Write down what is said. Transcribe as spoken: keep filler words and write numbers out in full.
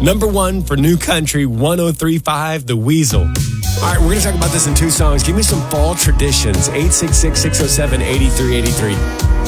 Number one for New Country, one oh three point five, The Weasel. All right, we're going to talk about this in two songs. Give me some fall traditions. eight six six, six oh seven, eight three eight three.